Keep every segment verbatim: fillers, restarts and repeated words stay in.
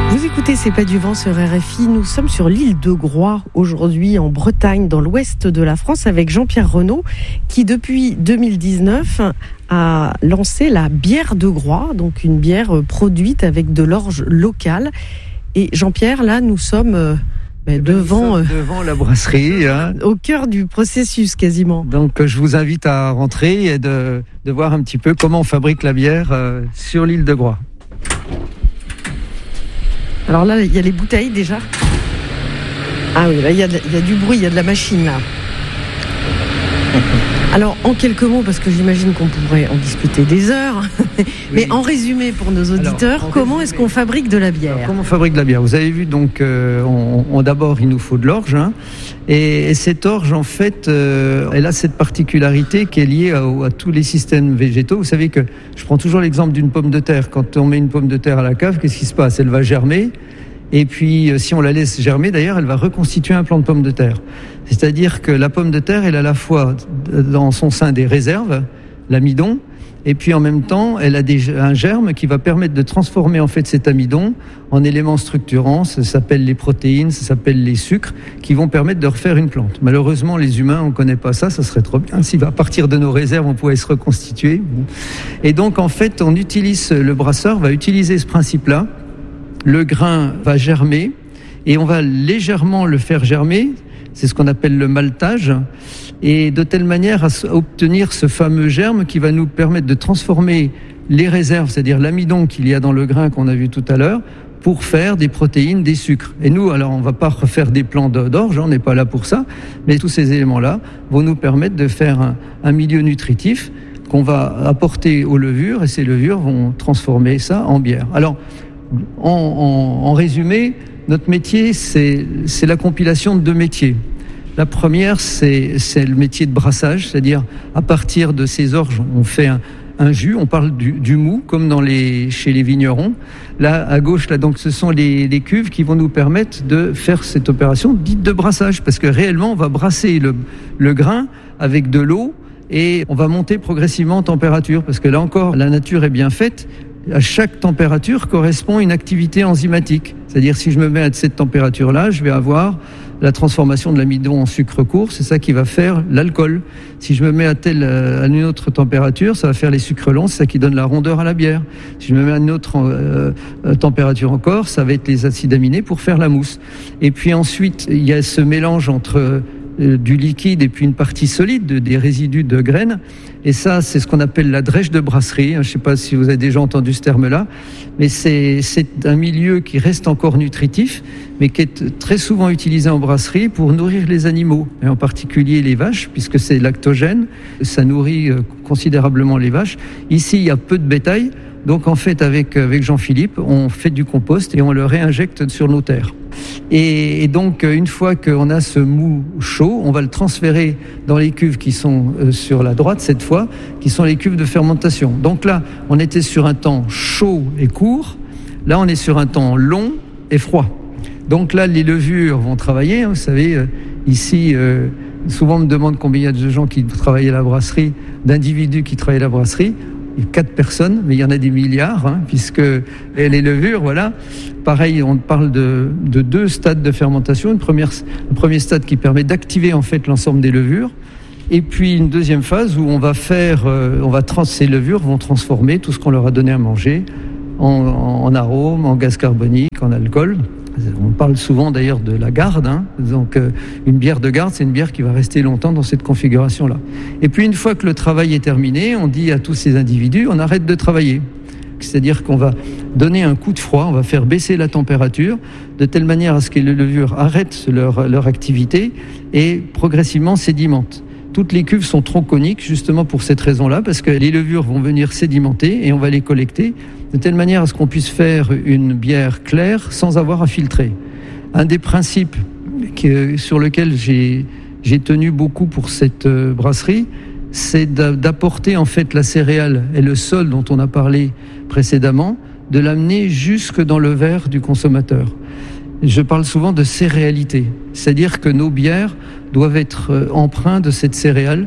Vous écoutez C'est pas du vent sur R F I. Nous sommes sur l'île de Groix aujourd'hui en Bretagne, dans l'ouest de la France, avec Jean-Pierre Renaud qui depuis deux mille dix-neuf a lancé la bière de Groix, donc une bière produite avec de l'orge locale. Et Jean-Pierre, là nous sommes euh, ben, eh ben, devant, nous sommes euh, devant la brasserie, hein. au cœur du processus quasiment. Donc je vous invite à rentrer et de, de voir un petit peu comment on fabrique la bière euh, sur l'île de Groix. Alors là, il y a les bouteilles déjà. Ah oui, là, il y, a de- il y a du bruit, il y a de la machine là. Alors, en quelques mots, parce que j'imagine qu'on pourrait en discuter des heures, mais en résumé pour nos auditeurs, en comment résumé. est-ce qu'on fabrique de la bière ? Alors, comment on fabrique de la bière ? Vous avez vu, donc, euh, on, on- d'abord, il nous faut de l'orge. Hein, et, et cette orge, en fait, euh, elle a cette particularité qui est liée à, à tous les systèmes végétaux. Vous savez que je prends toujours l'exemple d'une pomme de terre. Quand on met une pomme de terre à la cave, qu'est-ce qui se passe ? Elle va germer. Et puis, euh, si on la laisse germer, d'ailleurs, elle va reconstituer un plant de pomme de terre. C'est-à-dire que la pomme de terre, elle a à la fois dans son sein des réserves, l'amidon, et puis en même temps, elle a des, un germe qui va permettre de transformer en fait cet amidon en éléments structurants. Ça s'appelle les protéines, ça s'appelle les sucres, qui vont permettre de refaire une plante. Malheureusement, les humains, on ne connaît pas ça. Ça serait trop bien si à partir de nos réserves, on pouvait se reconstituer. Et donc, en fait, on utilise le brasseur va utiliser ce principe-là. Le grain va germer et on va légèrement le faire germer. C'est ce qu'on appelle le maltage, et de telle manière à obtenir ce fameux germe qui va nous permettre de transformer les réserves, c'est-à-dire l'amidon qu'il y a dans le grain qu'on a vu tout à l'heure, pour faire des protéines, des sucres. Et nous, alors on va pas refaire des plants d'orge, on n'est pas là pour ça, mais tous ces éléments-là vont nous permettre de faire un, un milieu nutritif qu'on va apporter aux levures, et ces levures vont transformer ça en bière. Alors, en, en, en résumé, notre métier, c'est, c'est la compilation de deux métiers. La première, c'est, c'est le métier de brassage, c'est-à-dire à partir de ces orges, on fait un, un jus, on parle du, du mou, comme dans les, chez les vignerons. Là, à gauche, là, donc, ce sont les, les cuves qui vont nous permettre de faire cette opération dite de brassage, parce que réellement, on va brasser le, le grain avec de l'eau et on va monter progressivement en température, parce que là encore, la nature est bien faite. À chaque température correspond une activité enzymatique. C'est-à-dire, si je me mets à cette température-là, je vais avoir la transformation de l'amidon en sucre court. C'est ça qui va faire l'alcool. Si je me mets à, telle, à une autre température, ça va faire les sucres longs. C'est ça qui donne la rondeur à la bière. Si je me mets à une autre euh, température encore, ça va être les acides aminés pour faire la mousse. Et puis ensuite, il y a ce mélange entre euh, du liquide et puis une partie solide, de, des résidus de graines. Et ça, c'est ce qu'on appelle la drèche de brasserie. Je ne sais pas si vous avez déjà entendu ce terme-là, mais c'est, c'est un milieu qui reste encore nutritif, mais qui est très souvent utilisé en brasserie pour nourrir les animaux, et en particulier les vaches, puisque c'est lactogène. Ça nourrit considérablement les vaches. Ici, il y a peu de bétail. Donc, en fait, avec, avec Jean-Philippe, on fait du compost et on le réinjecte sur nos terres. Et, et donc, une fois qu'on a ce mou chaud, on va le transférer dans les cuves qui sont euh, sur la droite, cette fois, qui sont les cuves de fermentation. Donc là, on était sur un temps chaud et court. Là, on est sur un temps long et froid. Donc là, les levures vont travailler. Hein, vous savez, euh, ici, euh, souvent on me demande combien il y a de gens qui travaillent à la brasserie, d'individus qui travaillent à la brasserie. Il y a quatre personnes, mais il y en a des milliards, hein, puisque les levures, voilà. Pareil, on parle de, de deux stades de fermentation. Une première, un premier stade qui permet d'activer en fait l'ensemble des levures, et puis une deuxième phase où on va faire, euh, on va trans, ces levures vont transformer tout ce qu'on leur a donné à manger en, en, en arômes, en gaz carbonique, en alcool. On parle souvent d'ailleurs de la garde, hein. Donc euh, une bière de garde, c'est une bière qui va rester longtemps dans cette configuration-là. Et puis une fois que le travail est terminé, on dit à tous ces individus, on arrête de travailler. C'est-à-dire qu'on va donner un coup de froid, on va faire baisser la température de telle manière à ce que les levures arrêtent leur, leur activité et progressivement sédimentent. Toutes les cuves sont tronconiques justement pour cette raison-là, parce que les levures vont venir sédimenter et on va les collecter de telle manière à ce qu'on puisse faire une bière claire sans avoir à filtrer. Un des principes que, sur lequel j'ai, j'ai tenu beaucoup pour cette euh, brasserie, c'est d'apporter en fait la céréale et le sol dont on a parlé précédemment, de l'amener jusque dans le verre du consommateur. Je parle souvent de céréalité, c'est-à-dire que nos bières doivent être empreintes de cette céréale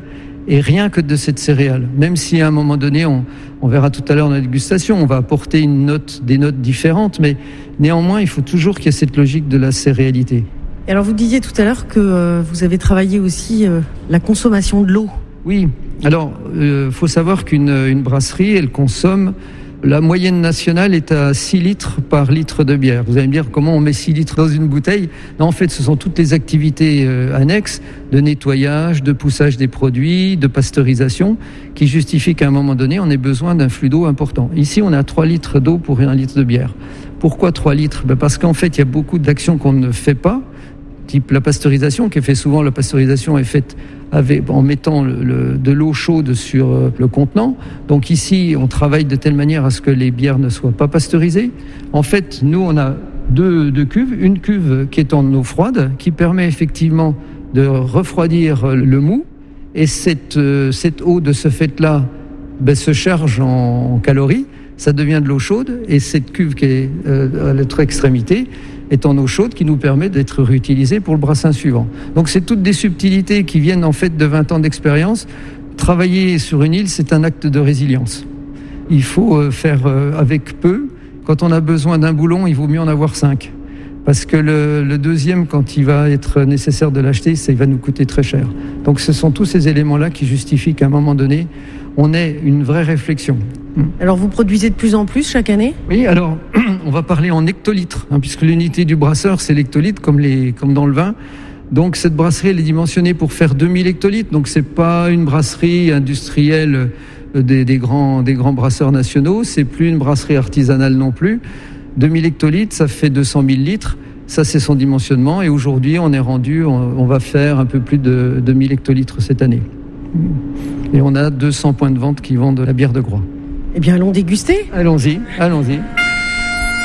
et rien que de cette céréale. Même si à un moment donné, on, on verra tout à l'heure dans la dégustation, on va apporter une note, des notes différentes, mais néanmoins, il faut toujours qu'il y ait cette logique de la céréalité. Et alors, vous disiez tout à l'heure que euh, vous avez travaillé aussi euh, la consommation de l'eau. Oui, alors, il euh, faut savoir qu'une une brasserie, elle consomme, la moyenne nationale est à six litres par litre de bière. Vous allez me dire, comment on met six litres dans une bouteille ? Non, en fait, ce sont toutes les activités euh, annexes de nettoyage, de poussage des produits, de pasteurisation, qui justifient qu'à un moment donné, on ait besoin d'un flux d'eau important. Ici, on a trois litres d'eau pour un litre de bière. Pourquoi trois litres ? Ben parce qu'en fait, il y a beaucoup d'actions qu'on ne fait pas, type la pasteurisation, qui est fait souvent, la pasteurisation est faite avec, en mettant le, le, de l'eau chaude sur le contenant. Donc ici, on travaille de telle manière à ce que les bières ne soient pas pasteurisées. En fait, nous, on a deux, deux cuves. Une cuve qui est en eau froide, qui permet effectivement de refroidir le mou. Et cette, cette eau, de ce fait-là, ben, se charge en, en calories. Ça devient de l'eau chaude. Et cette cuve qui est euh, à l'autre extrémité est en eau chaude, qui nous permet d'être réutilisée pour le brassin suivant. Donc c'est toutes des subtilités qui viennent en fait de vingt ans d'expérience. Travailler sur une île, c'est un acte de résilience. Il faut faire avec peu. Quand on a besoin d'un boulon, il vaut mieux en avoir cinq. Parce que le, le deuxième, quand il va être nécessaire de l'acheter, ça il va nous coûter très cher. Donc ce sont tous ces éléments-là qui justifient qu'à un moment donné, on ait une vraie réflexion. Alors vous produisez de plus en plus chaque année ? Oui, alors on va parler en hectolitres, hein, puisque l'unité du brasseur c'est l'hectolitre, comme, les, comme dans le vin. Donc cette brasserie elle est dimensionnée pour faire deux mille hectolitres, donc c'est pas une brasserie industrielle des, des, grands, des grands brasseurs nationaux, c'est plus une brasserie artisanale non plus. deux mille hectolitres, ça fait deux cent mille litres, ça c'est son dimensionnement, et aujourd'hui on est rendu, on, on va faire un peu plus de deux mille hectolitres cette année. Et on a deux cents points de vente qui vendent de la bière de Groix. Eh bien, allons déguster. Allons-y, allons-y.